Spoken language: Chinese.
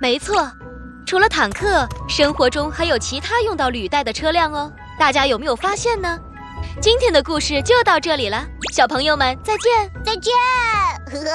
没错，除了坦克，生活中还有其他用到履带的车辆哦。大家有没有发现呢？今天的故事就到这里了，小朋友们再见！ 再见。